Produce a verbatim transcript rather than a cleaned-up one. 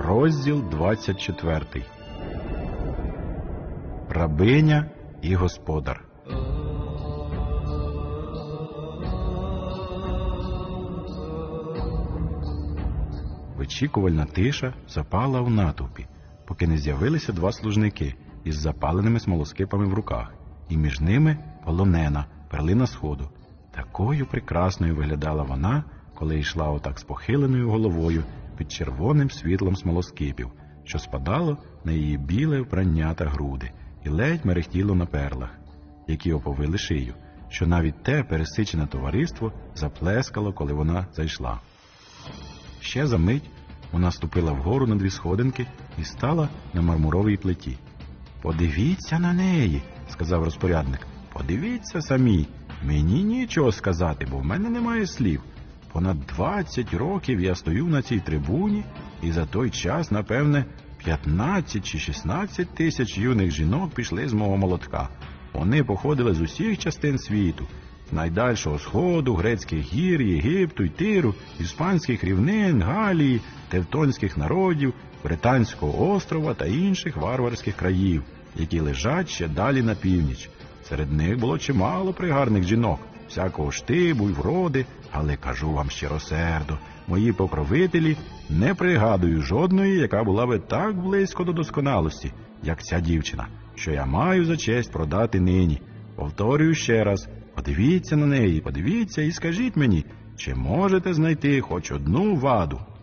Розділ двадцять четвертий. Рабиня і господар. Вичікувальна тиша запала у натовпі, поки не з'явилися два служники із запаленими смолоскипами в руках, і між ними полонена, перлина сходу. Такою прекрасною виглядала вона, коли йшла отак з похиленою головою під червоним світлом смолоскипів, що спадало на її біле вбрання та груди і ледь мерехтіло на перлах, які оповили шию, що навіть те пересичене товариство заплескало, коли вона зайшла. Ще за мить вона ступила вгору на дві сходинки і стала на мармуровій плиті. «Подивіться на неї», – сказав розпорядник. «Подивіться самі. Мені нічого сказати, бо в мене немає слів. Понад двадцять років я стою на цій трибуні, і за той час, напевне, п'ятнадцять чи шістнадцять тисяч юних жінок пішли з мого молотка. Вони походили з усіх частин світу, з найдальшого сходу, грецьких гір, Єгипту й Тиру, іспанських рівнин, Галії, тевтонських народів, Британського острова та інших варварських країв, які лежать ще далі на північ. Серед них було чимало пригарних жінок, всякого штибу й вроди, але кажу вам щиросердо, мої покровителі, не пригадую жодної, яка була би так близько до досконалості, як ця дівчина, що я маю за честь продати нині. Повторюю ще раз, подивіться на неї, подивіться і скажіть мені, чи можете знайти хоч одну ваду».